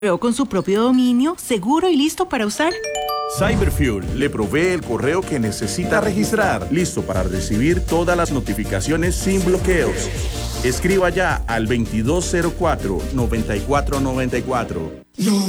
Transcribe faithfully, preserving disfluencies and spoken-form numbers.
Pero con su propio dominio, seguro y listo para usar. Cyberfuel le provee el correo que necesita registrar, listo para recibir todas las notificaciones sin bloqueos. Escriba ya al veintidós cero cuatro, noventa y cuatro noventa y cuatro. No.